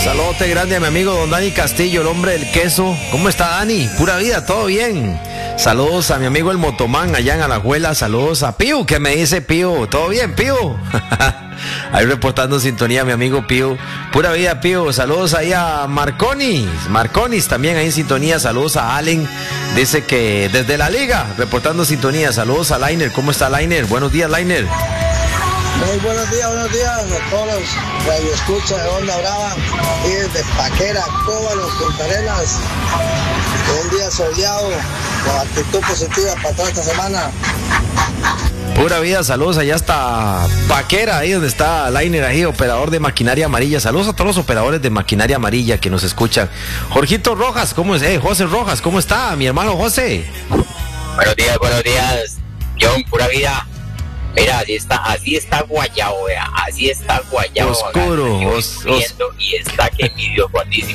Saludote grande a mi amigo don Dani Castillo, el hombre del queso. ¿Cómo está, Dani? Pura vida, todo bien. Saludos a mi amigo el Motomán allá en Alajuela. Saludos a Pío, que me dice Pío. ¿Todo bien, Pío? Ahí reportando sintonía mi amigo Pío. Pura vida, Pío. Saludos ahí a Marconis. Marconis también ahí en sintonía. Saludos a Allen. Dice que desde la liga, reportando sintonía. Saludos a Lainer. ¿Cómo está Lainer? Buenos días, Lainer. Muy buenos días a todos los radioescuchas de Onda Brava y desde Paquera, Cóbalos, Punta Arenas. Un día soleado, con actitud positiva para toda esta semana. Pura vida, saludos allá hasta Paquera, ahí donde está Lainer, ahí, operador de maquinaria amarilla. Saludos a todos los operadores de maquinaria amarilla que nos escuchan. Jorgito Rojas, ¿cómo es? José Rojas, ¿cómo está? Mi hermano José. Buenos días, John, pura vida. Mira, así está Guayabo, vea, así está Guayabo. Oscuro, y está que mi Dios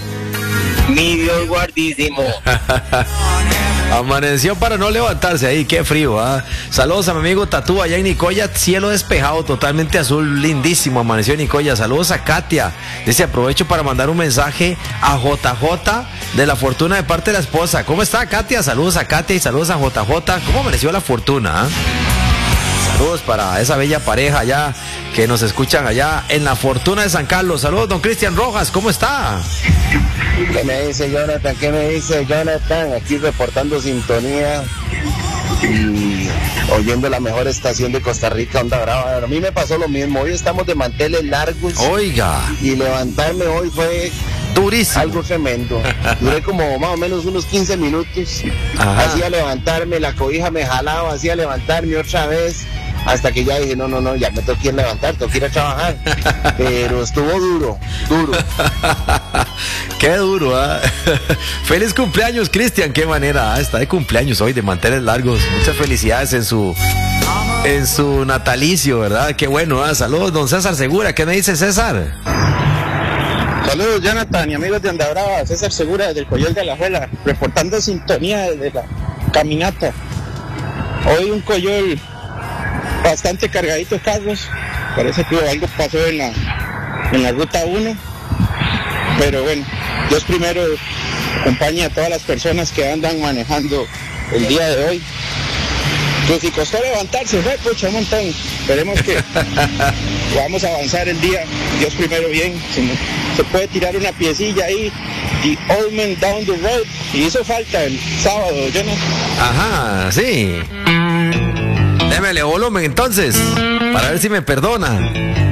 guardísimo. Amaneció para no levantarse ahí, qué frío, ¿ah? Saludos a mi amigo Tatú allá en Nicoya, cielo despejado, totalmente azul, lindísimo, amaneció en Nicoya. Saludos a Katia, dice aprovecho para mandar un mensaje a JJ de la Fortuna de parte de la esposa. ¿Cómo está, Katia? Saludos a Katia y saludos a JJ. ¿Cómo amaneció la Fortuna, ah? Saludos para esa bella pareja allá que nos escuchan allá en la Fortuna de San Carlos. Saludos, don Cristian Rojas, ¿cómo está? ¿Qué me dice Jonathan? ¿Qué me dice Jonathan? Aquí reportando sintonía y oyendo la mejor estación de Costa Rica, Onda Brava. A mí me pasó lo mismo, hoy estamos de manteles largos. Oiga. Y levantarme hoy fue durísimo. Algo tremendo. Duré como más o menos unos 15 minutos. Ajá. Hacía levantarme, la cobija me jalaba, hacía levantarme otra vez. Hasta que ya dije, no, ya me tengo que ir a levantar, tengo que ir a trabajar. Pero estuvo duro. Qué duro, ¿ah? Feliz cumpleaños, Cristian, qué manera, está de cumpleaños hoy, de manteles largos. Muchas felicidades en su natalicio, ¿verdad? Qué bueno, ¿ah? Saludos, don César Segura, ¿qué me dice César? Saludos, Jonathan y amigos de Onda Brava, César Segura desde el Coyol de Alajuela, reportando sintonía desde la caminata. Hoy un Coyol bastante cargadito de carros, parece que algo pasó en la ruta 1, pero bueno, Dios primero acompañe a todas las personas que andan manejando el día de hoy. Pues si costó levantarse, fue pucha un montón, esperemos que vamos a avanzar el día, Dios primero bien, si no, se puede tirar una piecilla ahí, The Old Man Down the Road, y hizo falta el sábado, Jonathan. Ajá, sí. Démele volumen entonces, para ver si me perdona.